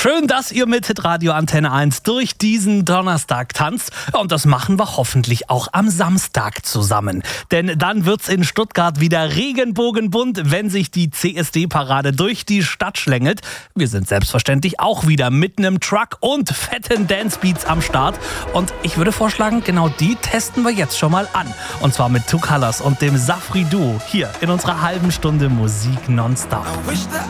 Schön, dass ihr mit Hitradio Antenne 1 durch diesen Donnerstag tanzt. Und das machen wir hoffentlich auch am Samstag zusammen. Denn dann wird's in Stuttgart wieder regenbogenbunt, wenn sich die CSD-Parade durch die Stadt schlängelt. Wir sind selbstverständlich auch wieder mit einem Truck und fetten Dancebeats am Start. Und ich würde vorschlagen, genau die testen wir jetzt schon mal an. Und zwar mit Two Colors und dem Safri Duo hier in unserer halben Stunde Musik nonstop.